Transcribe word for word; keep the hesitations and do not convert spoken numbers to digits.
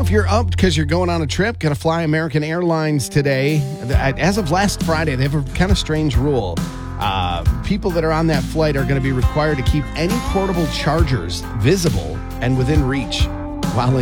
if you're up because you're going on a trip, going to fly American Airlines today. As of last Friday, they have a kind of strange rule. Uh, people that are on that flight are going to be required to keep any portable chargers visible and within reach while in